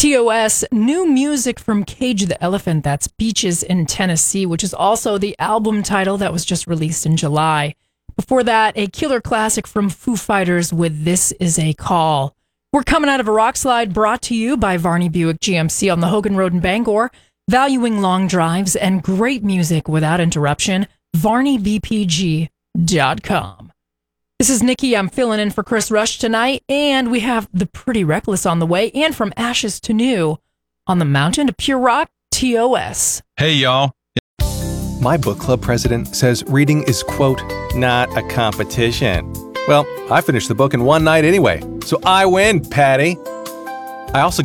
TOS, new music from Cage the Elephant, that's Beaches in Tennessee, which is also the album title that was just released in July. Before that, a killer classic from Foo Fighters with This Is a Call. We're coming out of a rock slide brought to you by Varney Buick GMC on the Hogan Road in Bangor, valuing long drives and great music without interruption, VarneyBPG.com. This is Nikki. I'm filling in for Chris Rush tonight, and we have The Pretty Reckless on the way, and From Ashes to New on the Mountain to Pure Rock, TOS. Hey, y'all. My book club president says reading is, quote, not a competition. Well, I finished the book in one night anyway, so I win, Patty. I also